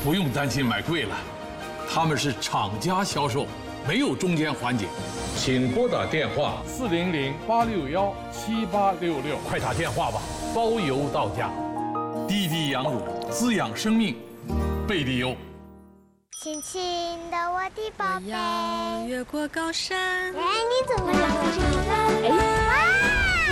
不用担心买贵了，他们是厂家销售，没有中间环节。请拨打电话400-861-7866，快打电话吧，包邮到家。滴滴羊乳滋养生命，贝利优。 轻轻的我的宝贝， 要越过高山。 哎，你怎么长这么高？哎，哇！